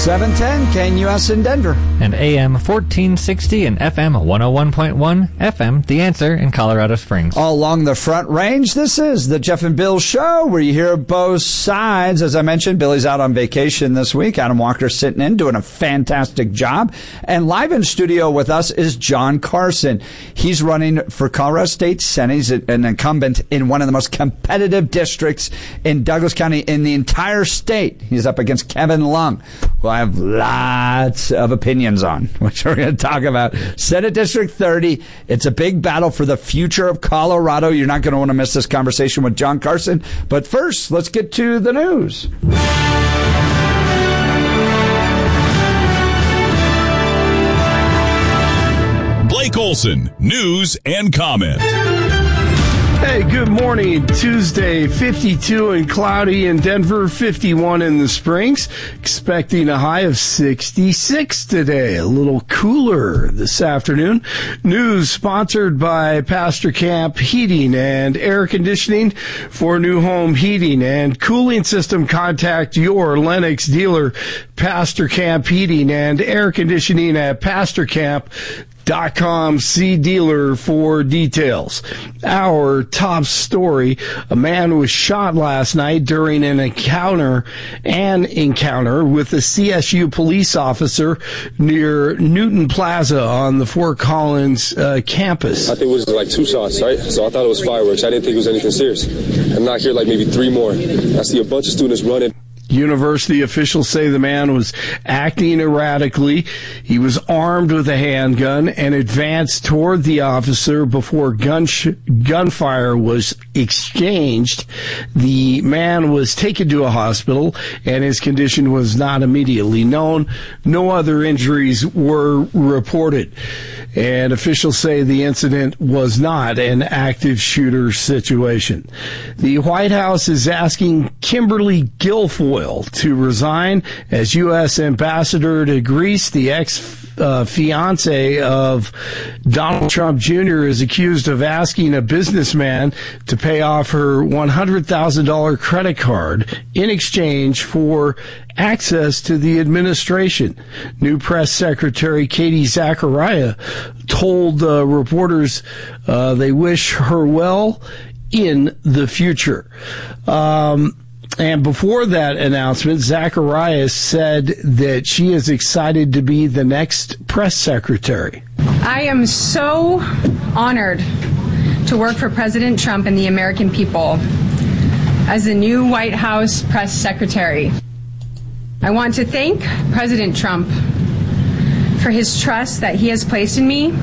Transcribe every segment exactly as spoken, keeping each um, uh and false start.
seven ten K N U S in Denver. And A M fourteen sixty and F M one oh one point one, F M, The Answer in Colorado Springs. All along the Front Range, this is the Jeff and Bill Show, where you hear both sides. As I mentioned, Billy's out on vacation this week. Adam Walker's sitting in, doing a fantastic job. And live in studio with us is John Carson. He's running for Colorado State Senate. He's an incumbent in one of the most competitive districts in Douglas County in the entire state. He's up against Kevin Lung, who I have lots of opinions on, which we're going to talk about. Senate District thirty. It's a big battle for the future of Colorado. You're not going to want to miss this conversation with John Carson. But first, let's get to the news. Blake Olson, news and comment. Hey, good morning. Tuesday, fifty-two and cloudy in Denver, fifty-one in the Springs. Expecting a high of sixty-six today. A little cooler this afternoon. News sponsored by Pastor Camp Heating and Air Conditioning. For new home heating and cooling system, contact your Lennox dealer, Pastor Camp Heating and Air Conditioning at pastor camp dot com. See dealer for details. Our top story: a man was shot last night during an encounter an encounter with a C S U police officer near Newton Plaza on the Fort Collins uh, campus. I think it was like two shots, right? So I thought it was fireworks. I didn't think it was anything serious. And now I hear like maybe three more. I see a bunch of students running. University officials say the man was acting erratically. He was armed with a handgun and advanced toward the officer before gun sh- gunfire was exchanged. The man was taken to a hospital, and his condition was not immediately known. No other injuries were reported. And officials say the incident was not an active shooter situation. The White House is asking Kimberly Guilfoyle to resign as U S ambassador to Greece. The ex-fiance uh, of Donald Trump Junior is accused of asking a businessman to pay off her one hundred thousand dollars credit card in exchange for access to the administration. New press secretary Katie Zachariah told uh, reporters uh, they wish her well in the future. Um, And before that announcement, Zacharias said that she is excited to be the next press secretary. I am so honored to work for President Trump and the American people as the new White House press secretary. I want to thank President Trump for his trust that he has placed in me.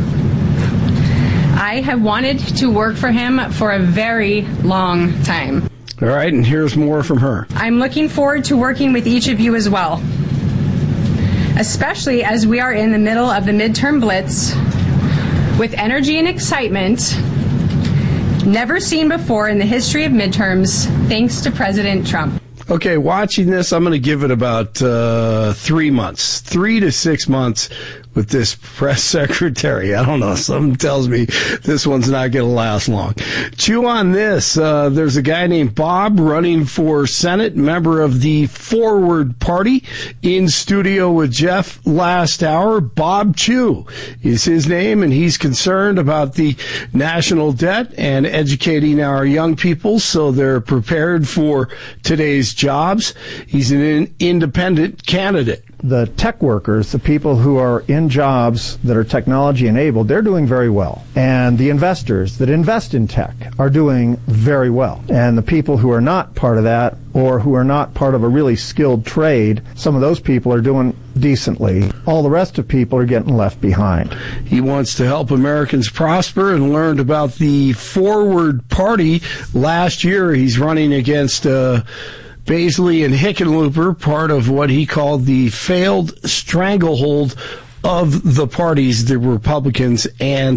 I have wanted to work for him for a very long time. All right, and here's more from her. I'm looking forward to working with each of you as well, especially as we are in the middle of the midterm blitz with energy and excitement never seen before in the history of midterms, thanks to President Trump. Okay, watching this, I'm going to give it about uh, three months, three to six months with this press secretary. I don't know. Something tells me this one's not going to last long. Chew on this. Uh, there's a guy named Bob running for Senate, member of the Forward Party, in studio with Jeff last hour. Bob Chew is his name, and he's concerned about the national debt and educating our young people so they're prepared for today's jobs. He's an independent candidate. The tech workers, the people who are in jobs that are technology enabled, they're doing very well. And the investors that invest in tech are doing very well. And the people who are not part of that, or who are not part of a really skilled trade, some of those people are doing decently. All the rest of people are getting left behind. He wants to help Americans prosper and learned about the Forward Party. Last year, he's running against uh Baisley and Hickenlooper, part of what he called the failed stranglehold of the parties, the Republicans and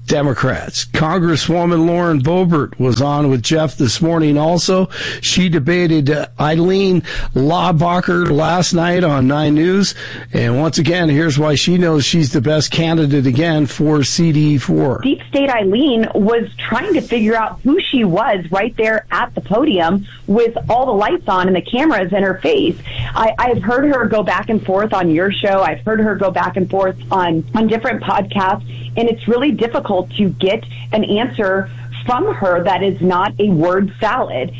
Democrats. Congresswoman Lauren Boebert was on with Jeff this morning also. She debated uh, Eileen Laubacher last night on nine News. And once again, here's why she knows she's the best candidate again for C D four. Deep State Eileen was trying to figure out who she was right there at the podium with all the lights on and the cameras in her face. I, I've heard her go back and forth on your show. I've heard her go back and forth on, on different podcasts, and it's really difficult to get an answer from her that is not a word salad.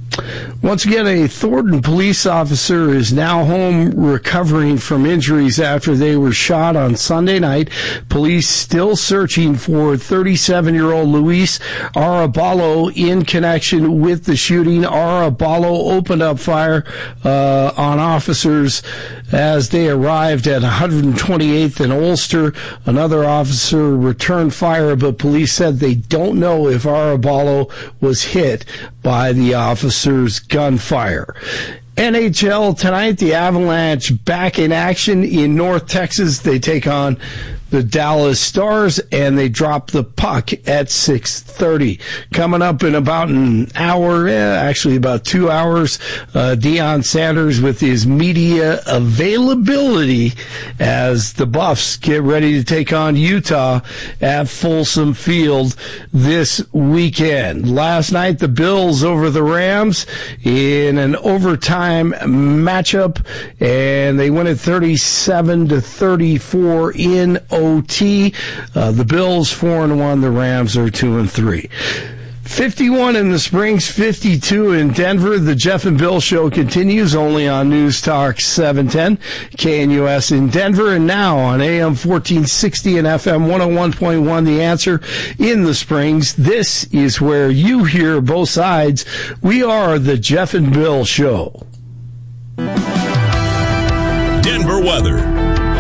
Once again, a Thornton police officer is now home recovering from injuries after they were shot on Sunday night. Police still searching for thirty-seven-year-old Luis Arabalo in connection with the shooting. Arabalo opened up fire uh, on officers as they arrived at one hundred twenty-eighth and Ulster. Another officer returned fire, but police said they don't know if Arabalo was hit by the officer's gunfire. N H L tonight, the Avalanche back in action in North Texas. They take on the Dallas Stars, and they drop the puck at six thirty. Coming up in about an hour, eh, actually about two hours, uh, Deion Sanders with his media availability as the Buffs get ready to take on Utah at Folsom Field this weekend. Last night, the Bills over the Rams in an overtime matchup, and they win it thirty-seven to thirty-four in O T. Uh, the Bills four and one. The Rams are two and three. fifty-one in the Springs, fifty-two in Denver. The Jeff and Bill Show continues only on News Talk seven ten, K N U S in Denver, and now on A M fourteen sixty and F M one oh one point one. The Answer in the Springs. This is where you hear both sides. We are the Jeff and Bill Show. Denver weather.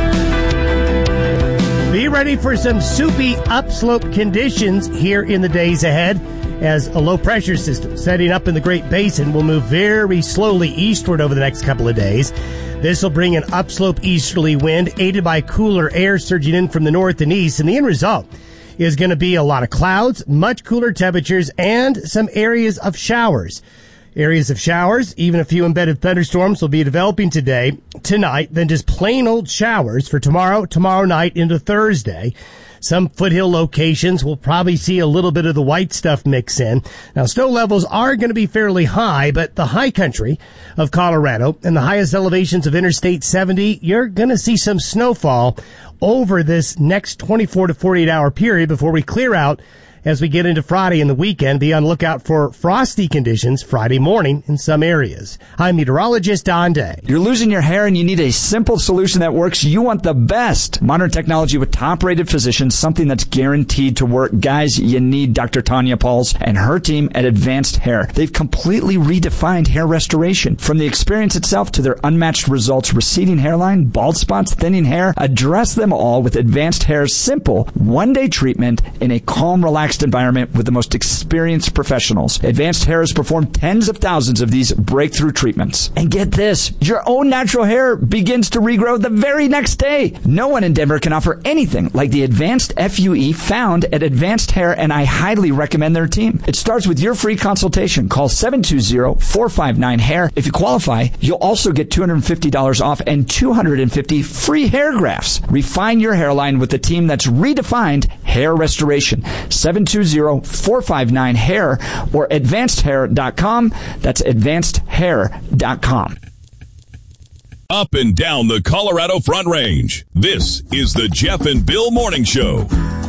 Be ready for some soupy upslope conditions here in the days ahead as a low-pressure system setting up in the Great Basin will move very slowly eastward over the next couple of days. This will bring an upslope easterly wind aided by cooler air surging in from the north and east, and the end result is going to be a lot of clouds, much cooler temperatures, and some areas of showers. Areas of showers, even a few embedded thunderstorms will be developing today, tonight, then just plain old showers for tomorrow, tomorrow night into Thursday. Some foothill locations will probably see a little bit of the white stuff mix in. Now, snow levels are going to be fairly high, but the high country of Colorado and the highest elevations of Interstate seventy, you're going to see some snowfall over this next twenty-four to forty-eight hour period before we clear out as we get into Friday and the weekend. Be on the lookout for frosty conditions Friday morning in some areas. I'm meteorologist Don Day. You're losing your hair and you need a simple solution that works. You want the best. Modern technology with top-rated physicians, something that's guaranteed to work. Guys, you need Doctor Tanya Pauls and her team at Advanced Hair. They've completely redefined hair restoration. From the experience itself to their unmatched results, receding hairline, bald spots, thinning hair, address them all with Advanced Hair's simple one-day treatment in a calm, relaxed environment with the most experienced professionals. Advanced Hair has performed tens of thousands of these breakthrough treatments. And get this, your own natural hair begins to regrow the very next day. No one in Denver can offer anything like the Advanced F U E found at Advanced Hair, and I highly recommend their team. It starts with your free consultation. Call seven two zero, four five nine, hair. If you qualify, you'll also get two hundred fifty dollars off and two hundred fifty free hair grafts. Refine your hairline with the team that's redefined hair restoration. seven two zero, four five nine, hair or advanced hair dot com. That's advanced hair dot com. Up and down the Colorado Front Range. This is the Jeff and Bill Morning Show.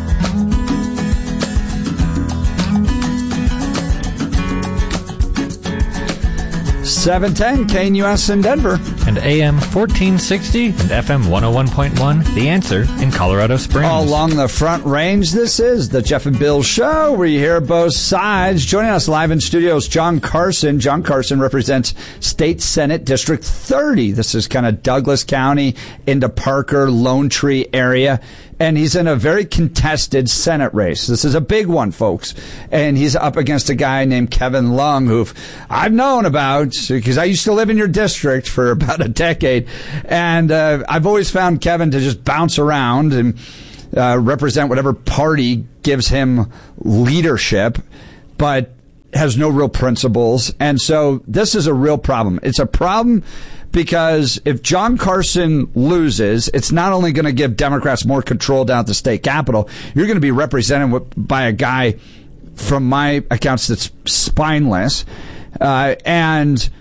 seven ten, K N U S in Denver. And A M fourteen sixty and F M one oh one point one, The Answer in Colorado Springs. All along the Front Range, this is the Jeff and Bill Show, where you hear both sides. Joining us live in studios, John Carson. John Carson represents State Senate District thirty. This is kind of Douglas County into Parker, Lone Tree area. And he's in a very contested Senate race. This is a big one, folks. And he's up against a guy named Kevin Lung, who I've known about because I used to live in your district for about a decade. And uh, I've always found Kevin to just bounce around and uh, represent whatever party gives him leadership, but has no real principles. And so this is a real problem. It's a problem because if John Carson loses, it's not only going to give Democrats more control down at the state capitol, you're going to be represented by a guy, from my accounts, that's spineless, uh, and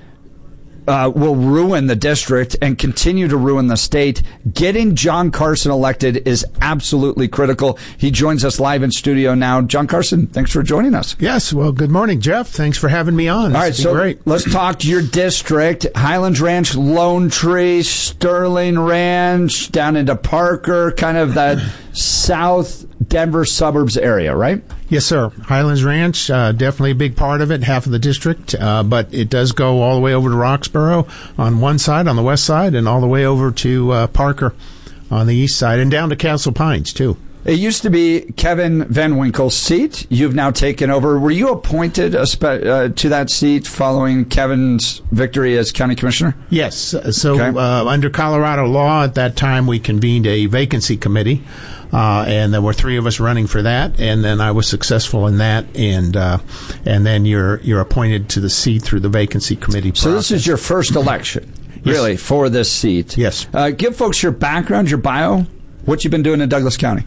Uh, will ruin the district and continue to ruin the state. Getting John Carson elected is absolutely critical. He joins us live in studio now. John Carson, thanks for joining us. Yes, well, good morning, Jeff. Thanks for having me on. All right, so great. Let's talk your district. Highlands Ranch, Lone Tree, Sterling Ranch, down into Parker, kind of that South Denver suburbs area, right? Yes, sir. Highlands Ranch, uh, definitely a big part of it, half of the district, uh, but it does go all the way over to Roxborough on one side, on the west side, and all the way over to uh, Parker on the east side, and down to Castle Pines, too. It used to be Kevin Van Winkle's seat. You've now taken over. Were you appointed a spe- uh, to that seat following Kevin's victory as county commissioner? Yes. So okay. uh, under Colorado law at that time, we convened a vacancy committee. Uh, and there were three of us running for that, and then I was successful in that, and uh, and then you're you're appointed to the seat through the vacancy committee process. So this is your first election, yes. really, for this seat. Yes. Uh, give folks your background, your bio, what you've been doing in Douglas County.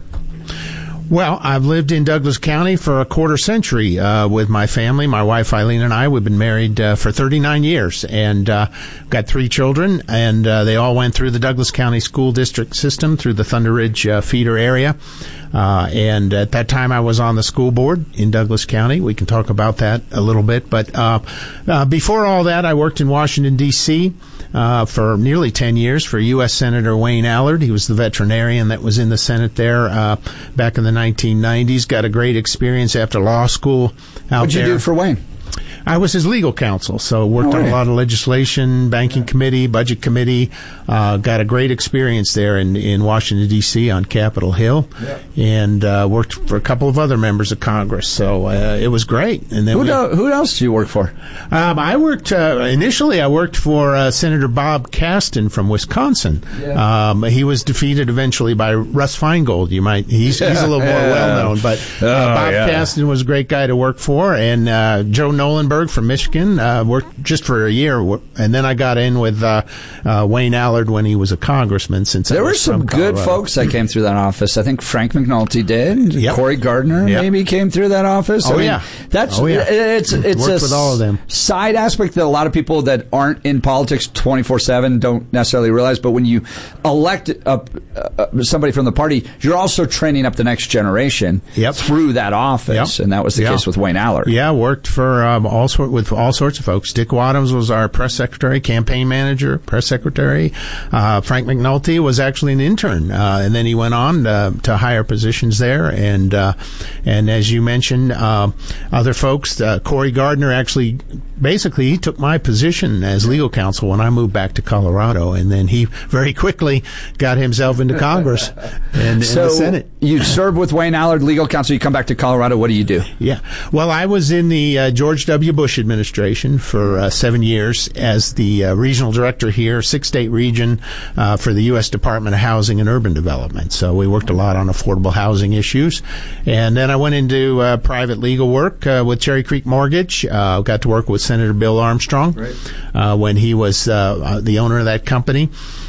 Well, I've lived in Douglas County for a quarter century uh, with my family. My wife, Eileen, and I, we've been married uh, for thirty-nine years and uh, got three children, and uh, they all went through the Douglas County School District system through the Thunder Ridge uh, feeder area. Uh, and at that time, I was on the school board in Douglas County. We can talk about that a little bit. But uh, uh, before all that, I worked in Washington, D C Uh, for nearly ten years for U S Senator Wayne Allard. He was the veterinarian that was in the Senate there uh, back in the nineteen nineties. Got a great experience after law school out What'd there. you do for Wayne? I was his legal counsel, so worked oh, on right. a lot of legislation, banking committee, budget committee. Uh, got a great experience there in, in Washington, D C on Capitol Hill, yep. and uh, worked for a couple of other members of Congress. So uh, it was great. And then who, we, do, who else do you work for? Um, I worked uh, initially. I worked for uh, Senator Bob Kasten from Wisconsin. Yeah. Um, he was defeated eventually by Russ Feingold. You might he's he's a little more yeah. well known, but uh, oh, Bob yeah. Kasten was a great guy to work for, and uh, Joe Nolenberg from Michigan uh, worked just for a year, and then I got in with uh, uh, Wayne Allard when he was a congressman. Since there I were was some good folks that came through that office. I think Frank McNulty did. Yep. Cory Gardner yep. maybe came through that office. Oh I mean, yeah, that's oh, yeah. it's it's worked a with all of them. Side aspect that a lot of people that aren't in politics twenty-four seven don't necessarily realize. But when you elect a, a, somebody from the party, you're also training up the next generation yep. through that office, yep. and that was the yep. case with Wayne Allard. Yeah, worked for um, all sort with all sorts of folks. Dick Wadhams was our press secretary, campaign manager, press secretary. Uh, Frank McNulty was actually an intern, uh, and then he went on to, to higher positions there. And uh, and as you mentioned, uh, other folks, uh, Cory Gardner actually, basically, he took my position as legal counsel when I moved back to Colorado, and then he very quickly got himself into Congress and, so and the Senate. You served with Wayne Allard, legal counsel. You come back to Colorado. What do you do? Yeah, well, I was in the uh, George W. Bush administration for uh, seven years as the uh, regional director here, six-state region uh, for the U S Department of Housing and Urban Development. So we worked a lot on affordable housing issues. And then I went into uh, private legal work uh, with Cherry Creek Mortgage. Uh, got to work with Senator Bill Armstrong uh, when he was uh, the owner of that company.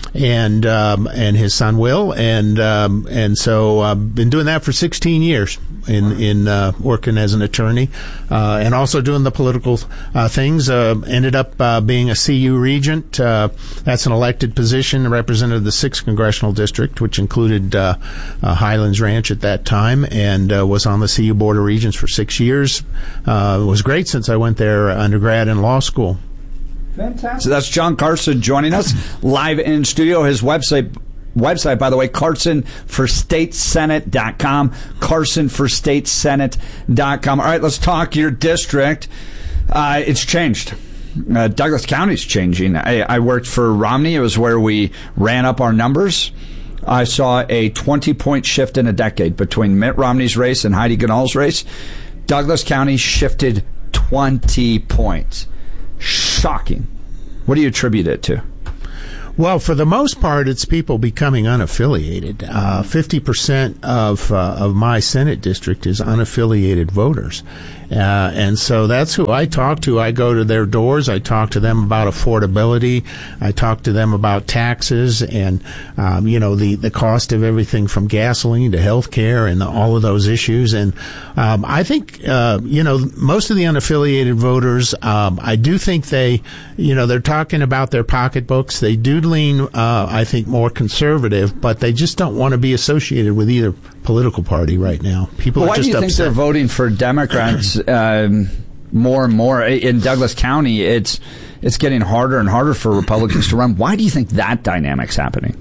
And um, and his son Will, and um, and so I've been doing that for sixteen years in in uh, working as an attorney, uh, and also doing the political uh, things. Uh, ended up uh, being a C U regent. Uh, that's an elected position, represented the sixth congressional district, which included uh, uh, Highlands Ranch at that time, and uh, was on the C U board of regents for six years. Uh, it was great since I went there undergrad in law school. Fantastic. So that's John Carson joining us live in studio. His website, website, by the way, Carson for State Senate dot com. Carson for State Senate dot com. All right, let's talk your district. Uh, it's changed. Uh, Douglas County's changing. I, I worked for Romney. It was where we ran up our numbers. I saw a twenty-point shift in a decade between Mitt Romney's race and Heidi Ganahl's race. Douglas County shifted twenty points. Shocking. What do you attribute it to? Well, for the most part, it's people becoming unaffiliated. Uh, fifty percent of uh, of my Senate district is unaffiliated voters. Uh, and so that's who I talk to. I go to their doors. I talk to them about affordability. I talk to them about taxes and, um, you know, the, the cost of everything from gasoline to health care and the, all of those issues. And um, I think, uh, you know, most of the unaffiliated voters, um, I do think they, you know, they're talking about their pocketbooks. They do lean, uh, I think, more conservative, but they just don't want to be associated with either political party right now. People well, are why just do you upset. think they're voting for Democrats um, more and more in Douglas County? It's it's getting harder and harder for Republicans to run. Why do you think that dynamic's happening?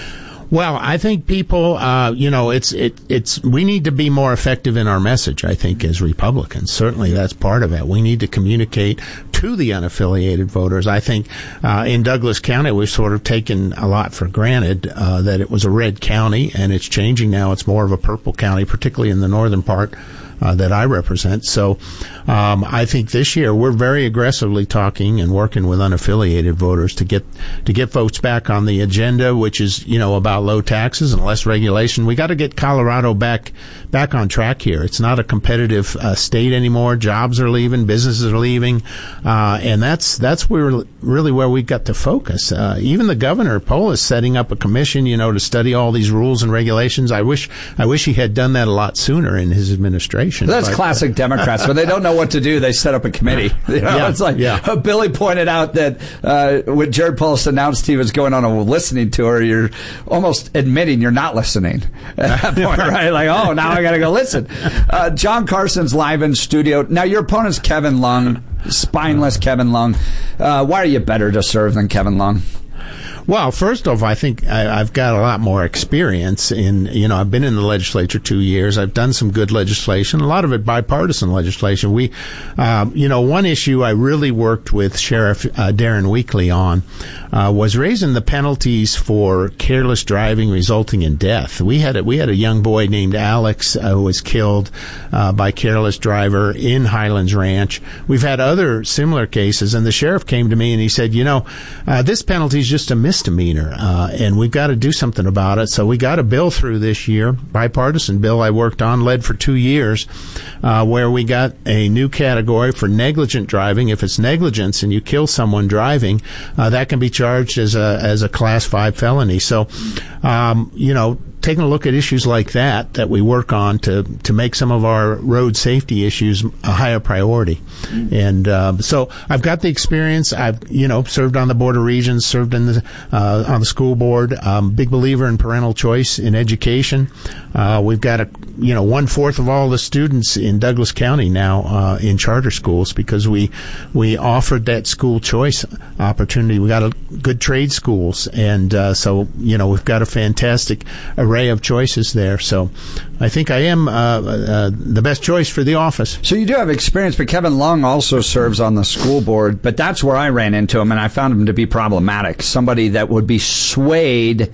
Well, I think people, uh, you know, it's it, it's we need to be more effective in our message. I think as Republicans, certainly that's part of it. We need to communicate to the unaffiliated voters. I think uh, in Douglas County, we've sort of taken a lot for granted uh, that it was a red county, and it's changing now. It's more of a purple county, particularly in the northern part uh, that I represent. So um, I think this year we're very aggressively talking and working with unaffiliated voters to get to get votes back on the agenda, which is, you know, about low taxes and less regulation. We got to get Colorado back back on track here. It's not a competitive uh, state anymore. Jobs are leaving, businesses are leaving, uh, and that's that's where really where we got to focus. Uh, even the governor Pohl is setting up a commission, you know, to study all these rules and regulations. I wish I wish he had done that a lot sooner in his administration. That's but, classic Democrats. When they don't know what to do, they set up a committee. You know, yeah, it's like yeah. uh, Billy pointed out that uh, when Jared Polis announced he was going on a listening tour, you're almost admitting you're not listening at that point, right? Like, oh, now I got to go listen. Uh, John Carson's live in studio. Now, your opponent's Kevin Lung, spineless Kevin Lung. Uh, why are you better to serve than Kevin Lung? Well, first off, I think I, I've got a lot more experience in, you know, I've been in the legislature two years. I've done some good legislation, a lot of it bipartisan legislation. We, um, you know, one issue I really worked with Sheriff uh, Darren Weakley on uh, was raising the penalties for careless driving resulting in death. We had a, we had a young boy named Alex uh, who was killed uh, by careless driver in Highlands Ranch. We've had other similar cases, and the sheriff came to me and he said, you know, uh, this penalty is just a misdemeanor, uh, and we've got to do something about it. So we got a bill through this year, bipartisan bill I worked on, led for two years, uh, where we got a new category for negligent driving. If it's negligence and you kill someone driving, uh, that can be charged as a as a class five felony. So, um, you know, taking a look at issues like that that we work on to to make some of our road safety issues a higher priority. And uh, so I've got the experience. I've, you know, served on the Board of Regents, served in the uh, on the school board. I'm a big believer in parental choice in education. Uh, we've got a you know one fourth of all the students in Douglas County now uh, in charter schools because we we offered that school choice opportunity. We got a good trade schools, and uh, so you know we've got a fantastic array of choices there. So I think I am uh, uh, the best choice for the office. So you do have experience, but Kevin Lung also serves on the school board. But that's where I ran into him, and I found him to be problematic. Somebody that would be swayed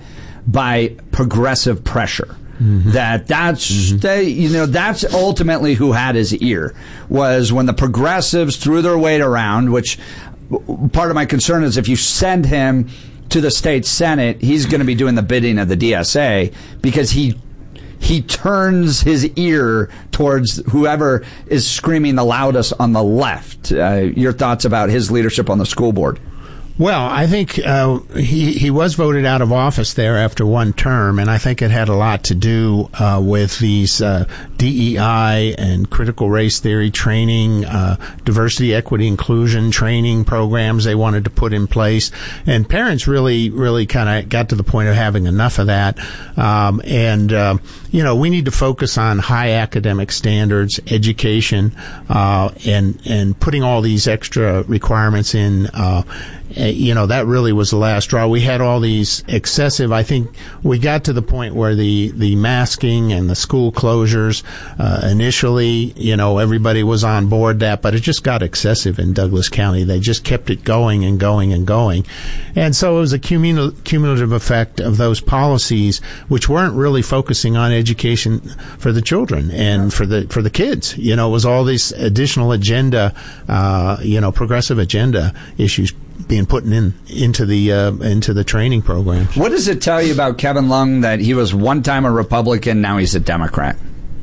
by progressive pressure. Mm-hmm. That that's mm-hmm. they, you know that's ultimately who had his ear, was when the progressives threw their weight around. Which part of my concern is if you send him to the state senate, he's going to be doing the bidding of the D S A because he he turns his ear towards whoever is screaming the loudest on the left. Uh, your thoughts about his leadership on the school board? Well, I think uh, he he was voted out of office there after one term, and I think it had a lot to do uh, with these uh, D E I and critical race theory training, uh, diversity, equity, inclusion training programs they wanted to put in place, and parents really, really kind of got to the point of having enough of that. Um, and uh, you know, we need to focus on high academic standards, education, uh, and and putting all these extra requirements in. Uh, You know, that really was the last straw. We had all these excessive, I think we got to the point where the, the masking and the school closures, uh, initially, you know, everybody was on board that, but it just got excessive in Douglas County. They just kept it going and going and going. And so it was a cumul- cumulative effect of those policies, which weren't really focusing on education for the children and for the, for the kids. You know, it was all these additional agenda, uh, you know, progressive agenda issues being put in into the uh, into the training program. What does it tell you about Kevin Lung that he was one time a Republican, now he's a Democrat?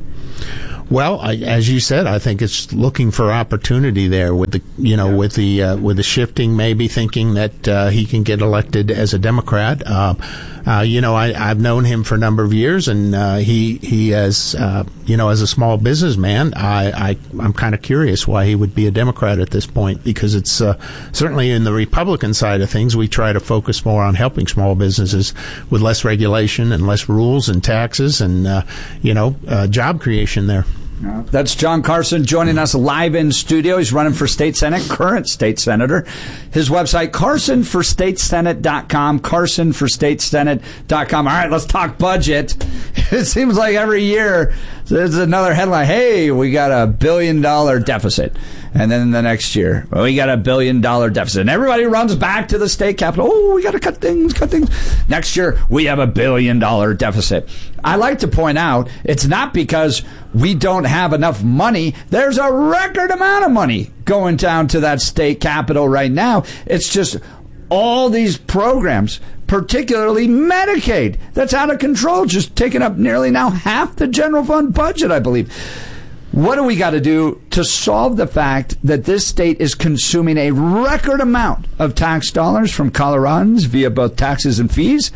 Well, I, as you said, I think it's looking for opportunity there with the, you know, yeah. with the uh, with the shifting, maybe thinking that uh, he can get elected as a Democrat. Uh, uh, you know, I, I've known him for a number of years, and uh, he he has, uh, you know, as a small businessman, I, I I'm kind of curious why he would be a Democrat at this point, because it's uh, certainly in the Republican side of things, we try to focus more on helping small businesses with less regulation and less rules and taxes, and uh, you know, uh, job creation there. That's John Carson joining us live in studio. He's running for state senate, current state senator. His website, carson for state senate dot com, carson for state senate dot com. All right, let's talk budget. It seems like every year there's another headline. Hey, we got a billion dollar deficit. And then the next year, well, we got a billion dollar deficit. And everybody runs back to the state capitol. Oh, we got to cut things, cut things. Next year, we have a billion dollar deficit. I like to point out, it's not because we don't have enough money. There's a record amount of money going down to that state capitol right now. It's just all these programs, particularly Medicaid, that's out of control, just taking up nearly now half the general fund budget, I believe. What do we got to do to solve the fact that this state is consuming a record amount of tax dollars from Coloradans via both taxes and fees?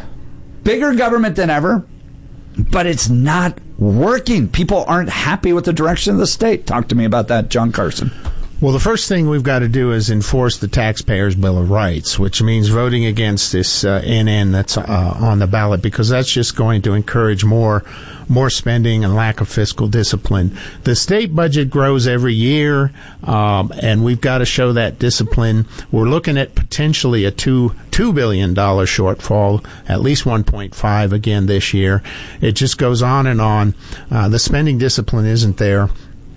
Bigger government than ever, but it's not working. People aren't happy with the direction of the state. Talk to me about that, John Carson. Well, the first thing we've got to do is enforce the Taxpayers' Bill of Rights, which means voting against this uh, N N that's uh, on the ballot, because that's just going to encourage more more spending and lack of fiscal discipline. The state budget grows every year, um, and we've got to show that discipline. We're looking at potentially a two two billion dollar shortfall, at least one point five again this year. It just goes on and on. Uh, the spending discipline isn't there.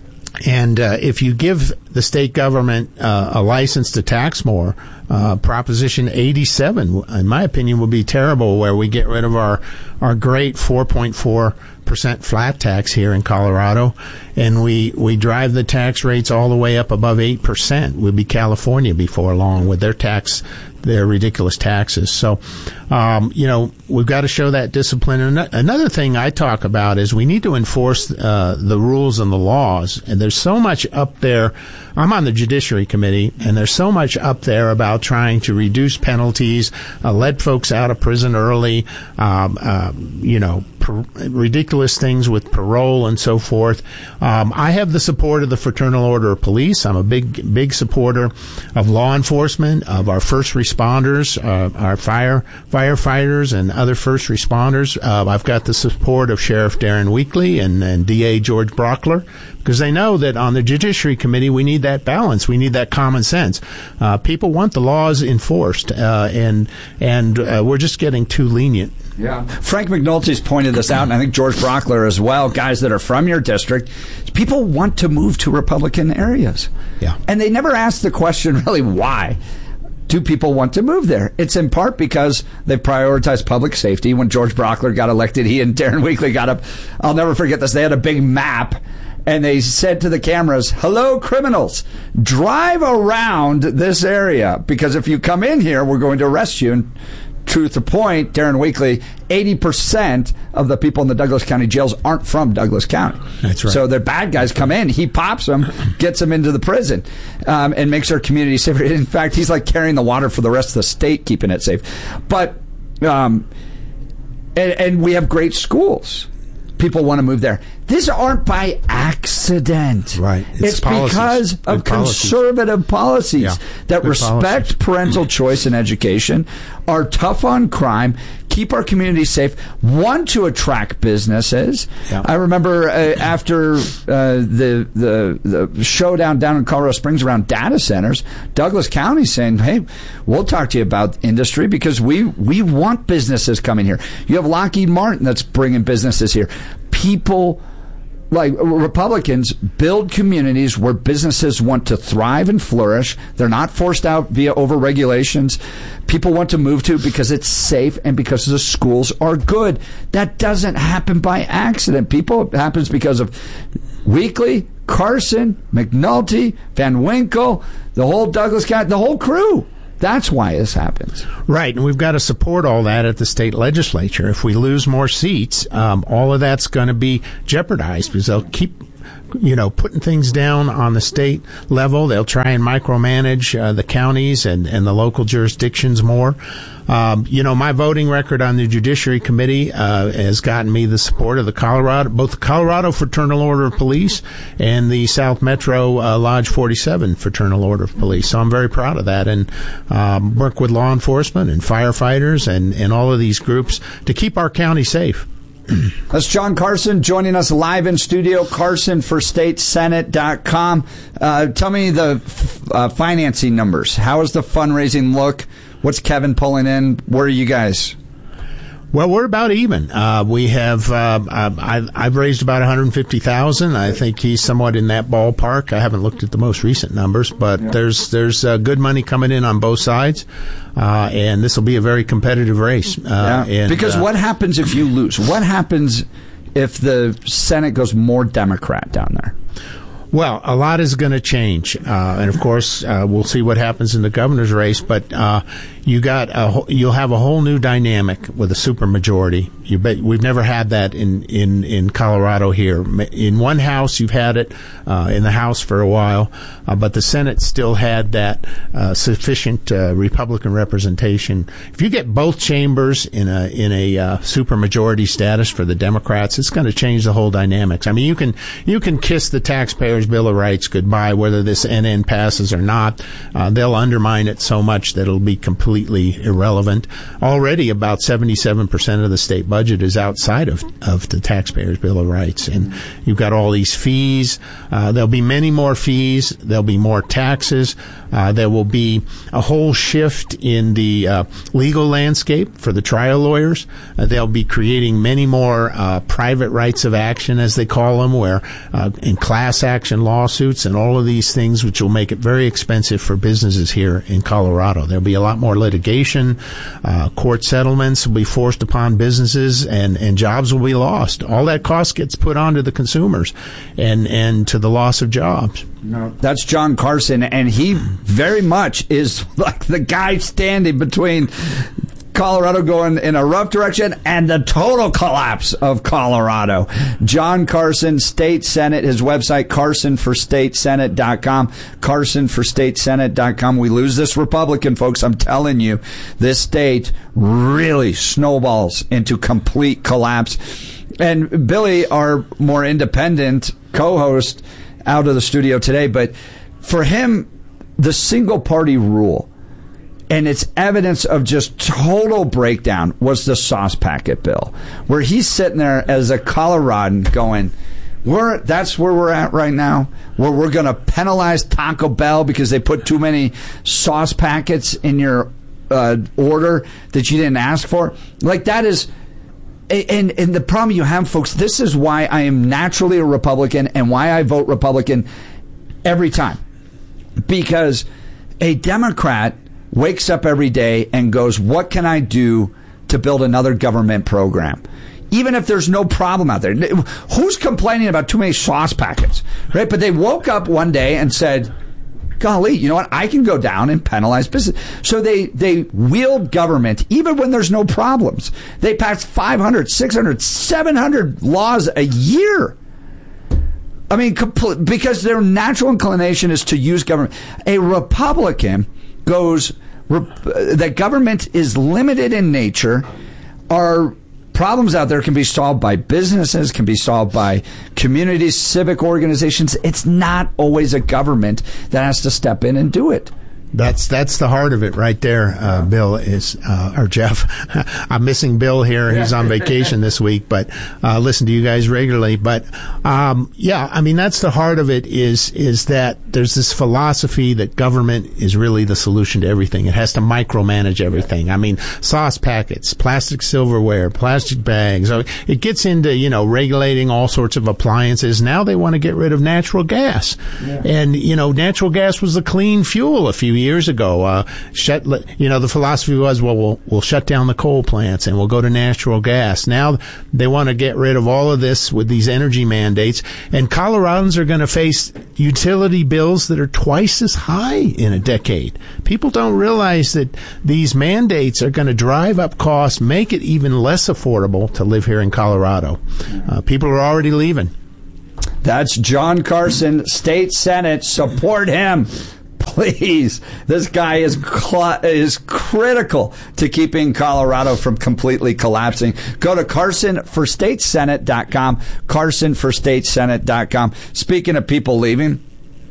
And uh, if you give the state government uh, a license to tax more, uh, Proposition eighty-seven, in my opinion, would be terrible, where we get rid of our, our great four point four percent flat tax here in Colorado, and we, we drive the tax rates all the way up above eight percent. We'll be California before long with their tax, their ridiculous taxes. So, um, you know, we've got to show that discipline. And another thing I talk about is we need to enforce uh, the rules and the laws. And there's so much up there. I'm on the Judiciary Committee, and there's so much up there about trying to reduce penalties, uh, let folks out of prison early, um, uh, you know, per- ridiculous things with parole and so forth. Um, I have the support of the Fraternal Order of Police. I'm a big, big supporter of law enforcement, of our first responders, uh, our fire firefighters, and other first responders. Uh, I've got the support of Sheriff Darren Weakley and, and D A George Brockler, because they know that on the Judiciary Committee we need that balance. We need that common sense. Uh, people want the laws enforced, uh, and and uh, we're just getting too lenient. Yeah. Frank McNulty's pointed this out, and I think George Brockler as well, guys that are from your district. People want to move to Republican areas. Yeah. And they never ask the question, really, why do people want to move there? It's in part because they prioritize public safety. When George Brockler got elected, he and Darren Weakley got up. I'll never forget this. They had a big map, and they said to the cameras, hello, criminals, drive around this area, because if you come in here, we're going to arrest you. And truth to point, Darren Weakley, eighty percent of the people in the Douglas County jails aren't from Douglas County. That's right. So the bad guys come in, he pops them, gets them into the prison, um, and makes our community safer. In fact, he's like carrying the water for the rest of the state, keeping it safe. But, um, and, and we have great schools. People want to move there. These aren't by accident. Right. It's, it's because of Good conservative policies, policies yeah. that Good respect policies. parental choice in education, are tough on crime, keep our communities safe, want to attract businesses. Yeah. I remember uh, after uh, the, the the showdown down in Colorado Springs around data centers, Douglas County saying, hey, we'll talk to you about industry because we, we want businesses coming here. You have Lockheed Martin that's bringing businesses here. People, like Republicans, build communities where businesses want to thrive and flourish. They're not forced out via over-regulations. People want to move to because it's safe and because the schools are good. That doesn't happen by accident. People, it happens because of Weakley, Carson, McNulty, Van Winkle, the whole Douglas County, the whole crew. That's why this happens. Right, and we've got to support all that at the state legislature. If we lose more seats, um, all of that's going to be jeopardized because they'll keep, you know, putting things down on the state level. They'll try and micromanage uh, the counties and, and the local jurisdictions more. Um, you know, my voting record on the Judiciary Committee uh, has gotten me the support of the Colorado, both the Colorado Fraternal Order of Police and the South Metro uh, Lodge forty-seven Fraternal Order of Police. So I'm very proud of that, and um, work with law enforcement and firefighters and, and all of these groups to keep our county safe. That's John Carson joining us live in studio, carson for state senate dot com. Uh, tell me the uh, financing numbers. How does the fundraising look? What's Kevin pulling in? Where are you guys? Well, we're about even. Uh, we have, uh, I've, I've raised about one hundred fifty thousand dollars. I think he's somewhat in that ballpark. I haven't looked at the most recent numbers, but yeah. there's, there's uh, good money coming in on both sides. Uh, and this will be a very competitive race. Uh, yeah. and, because uh, what happens if you lose? What happens if the Senate goes more Democrat down there? Well, a lot is going to change, uh, and of course, uh, we'll see what happens in the governor's race. But uh, you got a, you'll have a whole new dynamic with a supermajority. You bet we've never had that in, in, in Colorado here. In one house, you've had it uh, in the House for a while, uh, but the Senate still had that uh, sufficient uh, Republican representation. If you get both chambers in a in a uh, supermajority status for the Democrats, it's going to change the whole dynamics. I mean, you can you can kiss the taxpayers' Bill of Rights goodbye, whether this N N passes or not. Uh, they'll undermine it so much that it'll be completely irrelevant. Already about seventy-seven percent of the state budget is outside of, of the taxpayers' Bill of Rights. And you've got all these fees. Uh, there'll be many more fees. There'll be more taxes. Uh, there will be a whole shift in the uh, legal landscape for the trial lawyers. Uh, they'll be creating many more uh, private rights of action, as they call them, where uh, in class action lawsuits and all of these things, which will make it very expensive for businesses here in Colorado. There'll be a lot more litigation. Uh, court settlements will be forced upon businesses, and, and jobs will be lost. All that cost gets put onto the consumers and, and to the loss of jobs. No, that's John Carson, and he very much is like the guy standing between Colorado going in a rough direction and the total collapse of Colorado. John Carson, State Senate, his website, carson for state senate dot com, carson for state senate dot com. We lose this Republican, folks. I'm telling you, this state really snowballs into complete collapse. And Billy, our more independent co-host, out of the studio today, but for him, the single party rule and its evidence of just total breakdown was the sauce packet bill, where he's sitting there as a Coloradan going, we're, that's where we're at right now, where we're going to penalize Taco Bell because they put too many sauce packets in your uh, order that you didn't ask for. Like, that is... And, and the problem you have, folks, this is why I am naturally a Republican and why I vote Republican every time. Because a Democrat wakes up every day and goes, what can I do to build another government program? Even if there's no problem out there. Who's complaining about too many sauce packets, right? But they woke up one day and said, golly, you know what? I can go down and penalize business. So they, they wield government even when there's no problems. They pass five hundred, six hundred, seven hundred laws a year. I mean, compl- because their natural inclination is to use government. A Republican goes, rep- that government is limited in nature. Our problems out there can be solved by businesses, can be solved by communities, civic organizations. It's not always a government that has to step in and do it. That's that's the heart of it right there, uh, Bill, is, uh, or Jeff. I'm missing Bill here. He's on vacation this week, but uh, listen to you guys regularly. But, um, yeah, I mean, that's the heart of it is is that there's this philosophy that government is really the solution to everything. It has to micromanage everything. I mean, sauce packets, plastic silverware, plastic bags. It gets into, you know, regulating all sorts of appliances. Now they want to get rid of natural gas. Yeah. And, you know, natural gas was the clean fuel a few years ago. Uh, shut, you know, the philosophy was, well, well, we'll shut down the coal plants and we'll go to natural gas. Now they want to get rid of all of this with these energy mandates. And Coloradans are going to face utility bills that are twice as high in a decade. People don't realize that these mandates are going to drive up costs, make it even less affordable to live here in Colorado. Uh, people are already leaving. That's John Carson, State Senate. Support him, please. This guy is cl- is critical to keeping Colorado from completely collapsing. Go to carson for state senate dot com, carson for state senate dot com. Speaking of people leaving,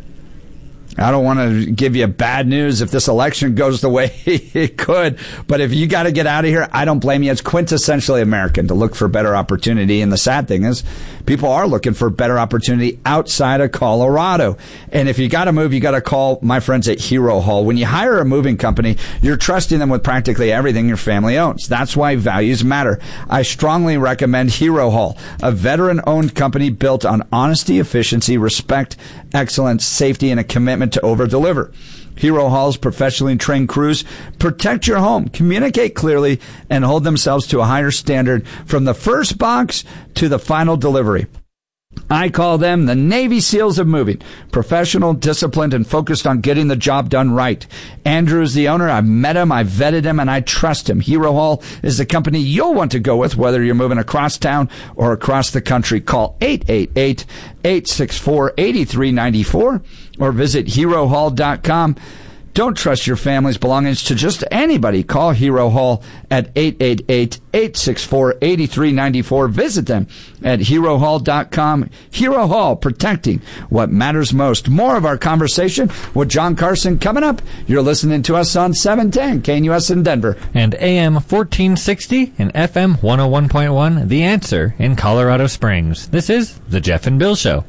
I don't want to give you bad news if this election goes the way it could, but if you got to get out of here, I don't blame you. It's quintessentially American to look for better opportunity, and the sad thing is people are looking for better opportunity outside of Colorado. And if you got to move, you got to call my friends at Hero Hall. When you hire a moving company, you're trusting them with practically everything your family owns. That's why values matter. I strongly recommend Hero Hall, a veteran-owned company built on honesty, efficiency, respect, excellence, safety, and a commitment to over-deliver. Hero Hall's professionally trained crews protect your home, communicate clearly, and hold themselves to a higher standard from the first box to the final delivery. I call them the Navy SEALs of moving. Professional, disciplined, and focused on getting the job done right. Andrew is the owner. I've met him, I've vetted him, and I trust him. Hero Hall is the company you'll want to go with, whether you're moving across town or across the country. Call eight eight eight, eight six four, eight three nine four or visit hero hall dot com. Don't trust your family's belongings to just anybody. Call Hero Hall at eight eight eight, eight six four, eight three nine four. Visit them at hero hall dot com. Hero Hall, protecting what matters most. More of our conversation with John Carson coming up. You're listening to us on seven ten K N U S in Denver. And A M fourteen sixty and F M one oh one point one, The Answer in Colorado Springs. This is The Jeff and Bill Show.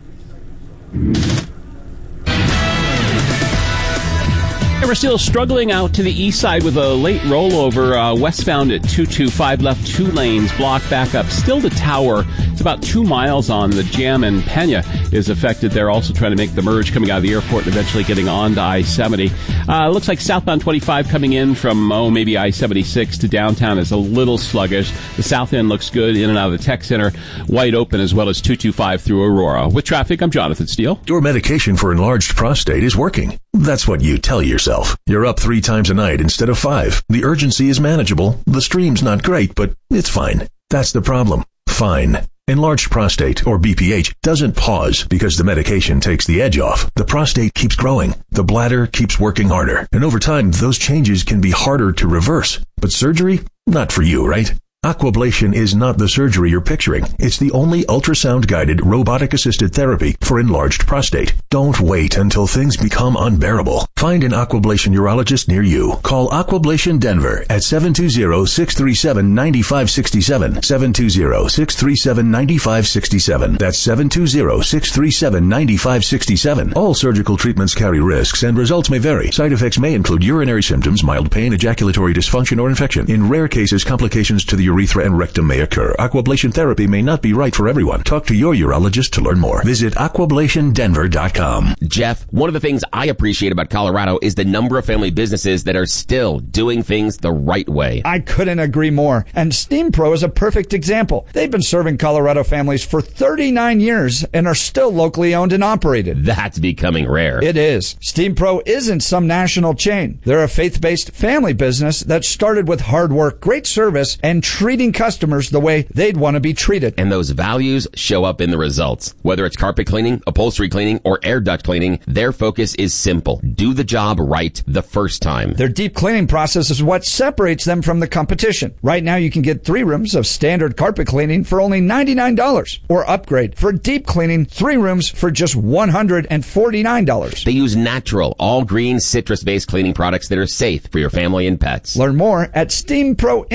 We're still struggling out to the east side with a late rollover. Uh, westbound at two two five, left two lanes, blocked back up. Still the tower. It's about two miles on the jam, and Pena is affected. They're also trying to make the merge coming out of the airport and eventually getting on to I seventy. Uh, looks like southbound twenty-five coming in from, oh, maybe I seventy-six to downtown is a little sluggish. The south end looks good in and out of the tech center, wide open, as well as two two five through Aurora. With traffic, I'm Jonathan Steele. Your medication for enlarged prostate is working. That's what you tell yourself. You're up three times a night instead of five. The urgency is manageable. The stream's not great, but it's fine. That's the problem. Fine. Enlarged prostate, or B P H, doesn't pause because the medication takes the edge off. The prostate keeps growing. The bladder keeps working harder. And over time, those changes can be harder to reverse. But surgery? Not for you, right? Aquablation is not the surgery you're picturing. It's the only ultrasound-guided, robotic-assisted therapy for enlarged prostate. Don't wait until things become unbearable. Find an Aquablation urologist near you. Call Aquablation Denver at seven two zero, six three seven, nine five six seven, seven two zero, six three seven, nine five six seven. That's seven two zero, six three seven, nine five six seven. All surgical treatments carry risks, and results may vary. Side effects may include urinary symptoms, mild pain, ejaculatory dysfunction, or infection. In rare cases, complications to the urethra and rectum may occur. Aquablation therapy may not be right for everyone. Talk to your urologist to learn more. Visit aquablation denver dot com. Jeff, one of the things I appreciate about Colorado is the number of family businesses that are still doing things the right way. I couldn't agree more. And Steam Pro is a perfect example. They've been serving Colorado families for thirty-nine years and are still locally owned and operated. That's becoming rare. It is. Steam Pro isn't some national chain. They're a faith-based family business that started with hard work, great service, and treating customers the way they'd want to be treated. And those values show up in the results. Whether it's carpet cleaning, upholstery cleaning, or air duct cleaning, their focus is simple. Do the job right the first time. Their deep cleaning process is what separates them from the competition. Right now, you can get three rooms of standard carpet cleaning for only ninety-nine dollars, or upgrade for deep cleaning, three rooms for just one hundred forty-nine dollars. They use natural, all-green, citrus-based cleaning products that are safe for your family and pets. Learn more at steam pro inc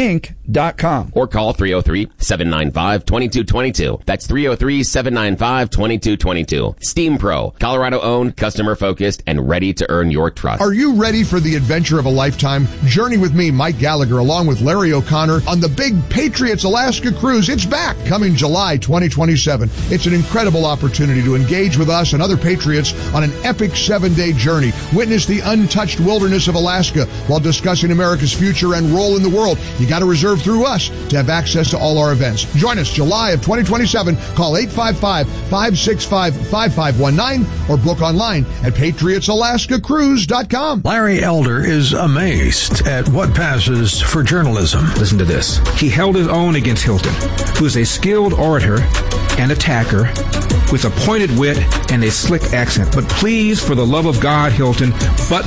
dot com. Or call three oh three, seven nine five, two two two two. That's three oh three, seven nine five, two two two two. Steam Pro, Colorado-owned, customer-focused, and ready to earn your trust. Are you ready for the adventure of a lifetime? Journey with me, Mike Gallagher, along with Larry O'Connor, on the big Patriots Alaska Cruise. It's back, coming July twenty twenty-seven. It's an incredible opportunity to engage with us and other Patriots on an epic seven-day journey. Witness the untouched wilderness of Alaska while discussing America's future and role in the world. You got to reserve through us to have access to all our events. Join us July of twenty twenty-seven. Call eight five five, five six five, five five one nine or book online at patriots alaska cruise dot com. Larry Elder is amazed at what passes for journalism. Listen to this. He held his own against Hilton, who is a skilled orator and attacker with a pointed wit and a slick accent. But please, for the love of God, Hilton, button